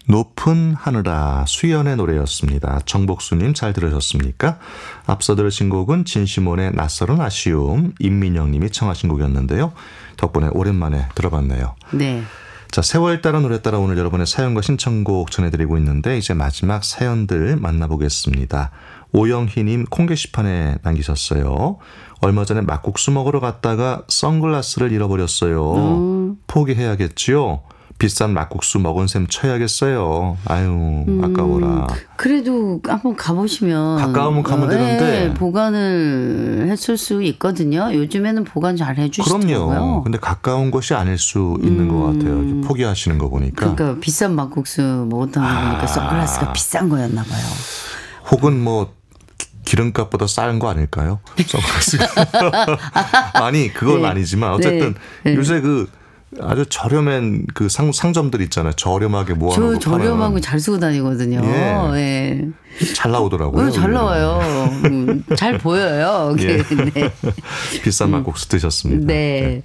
높은 하늘아 수연의 노래였습니다. 정복수님 잘 들으셨습니까? 앞서 들으신 곡은 진시몬의 낯설은 아쉬움, 임민영님이 청하신 곡이었는데요. 덕분에 오랜만에 들어봤네요. 네. 자, 세월 따라 노래 따라 오늘 여러분의 사연과 신청곡 전해드리고 있는데 이제 마지막 사연들 만나보겠습니다. 오영희님 콩 게시판에 남기셨어요. 얼마 전에 막국수 먹으러 갔다가 선글라스를 잃어버렸어요. 포기해야겠지요? 비싼 막국수 먹은 셈 쳐야겠어요. 아유 아까워라. 그래도 한번 가보시면 가까우면 가면 되는데 보관을 했을 수 있거든요. 요즘에는 보관 잘 해주시더라고요. 그럼요. 근데 가까운 곳이 아닐 수 있는 것 같아요. 포기하시는 거 보니까. 그러니까 비싼 막국수 먹었던 거 보니까 선글라스가 비싼 거였나 봐요. 혹은 뭐 기름값보다 싼 거 아닐까요? 선글라스가. 아니 그건 네. 아니지만 어쨌든 네. 요새 그 아주 저렴한 그 상점들 있잖아요. 저렴하게 모아놓고 저 저렴한 거 잘 쓰고 다니거든요. 예. 예. 잘 나오더라고요. 잘 나와요. 잘 보여요. 예. 네. 비싼 막국수 드셨습니다. 네.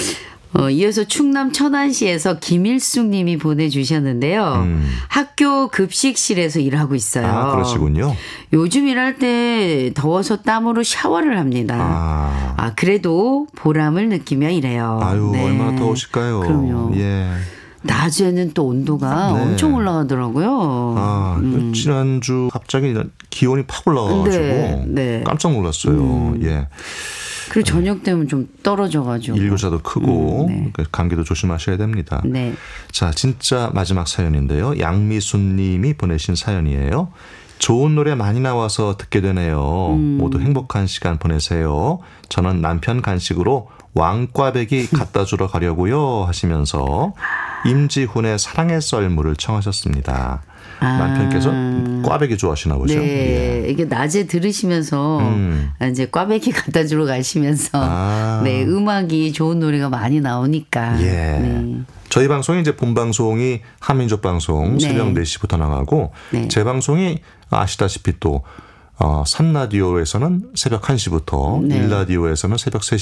이어서 충남 천안시에서 김일숙 님이 보내주셨는데요. 학교 급식실에서 일하고 있어요. 아, 그러시군요. 요즘 일할 때 더워서 땀으로 샤워를 합니다. 그래도 보람을 느끼며 일해요. 아유, 네. 얼마나 더우실까요? 그럼요. 예. 낮에는 또 온도가 네. 엄청 올라가더라고요. 지난주 갑자기 기온이 팍 올라가가지고 네. 깜짝 놀랐어요. 예. 그리고 저녁 되면 좀 떨어져가지고. 일교차도 크고 네. 감기도 조심하셔야 됩니다. 네. 자, 진짜 마지막 사연인데요. 양미순 님이 보내신 사연이에요. 좋은 노래 많이 나와서 듣게 되네요. 모두 행복한 시간 보내세요. 저는 남편 간식으로 왕꽈배기 갖다 주러 가려고요 하시면서 임지훈의 사랑의 썰물을 청하셨습니다. 남편께서 꽈배기 좋아하시나 보죠. 네, 예. 이게 낮에 들으시면서 이제 꽈배기 갖다 주러 가시면서 네, 음악이 좋은 노래가 많이 나오니까. 예. 네. 저희 방송이 이제 본 방송이 한민족 방송 네. 새벽 4시부터 나가고 네. 제 방송이 아시다시피 또 삼라디오에서는 새벽 1시부터 네. 일라디오에서는 새벽 3시